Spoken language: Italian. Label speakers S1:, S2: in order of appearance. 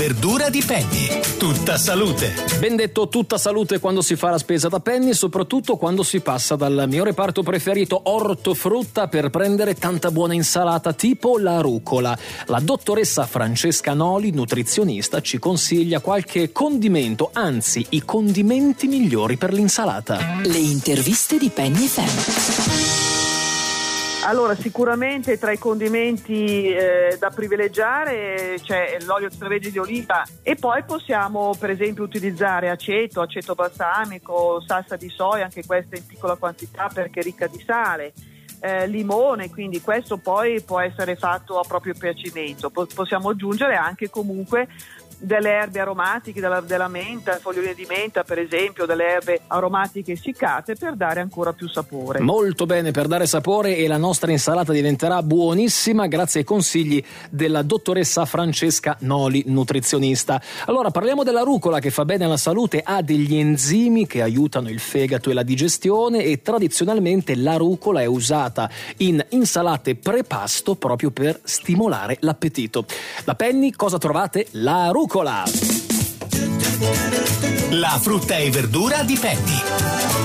S1: Verdura di Penny, tutta salute.
S2: Ben detto, tutta salute quando si fa la spesa da Penny, soprattutto quando si passa dal mio reparto preferito ortofrutta per prendere tanta buona insalata tipo la rucola. La dottoressa Francesca Noli, nutrizionista, ci consiglia qualche condimento, anzi i condimenti migliori per l'insalata.
S3: Le interviste di Penny FM.
S4: Allora, sicuramente tra i condimenti da privilegiare c'è l'olio extravergine di oliva, e poi possiamo per esempio utilizzare aceto balsamico, salsa di soia, anche questa in piccola quantità perché ricca di sale, limone, quindi questo poi può essere fatto a proprio piacimento. Possiamo aggiungere anche comunque delle erbe aromatiche, della menta, foglioline di menta per esempio, delle erbe aromatiche essiccate per dare ancora più sapore.
S2: Molto bene, per dare sapore, e la nostra insalata diventerà buonissima grazie ai consigli della dottoressa Francesca Noli, nutrizionista. Allora parliamo della rucola, che fa bene alla salute, ha degli enzimi che aiutano il fegato e la digestione, e tradizionalmente la rucola è usata in insalate prepasto proprio per stimolare l'appetito. Da Penny cosa trovate? La rucola.
S1: La frutta e verdura di Penny.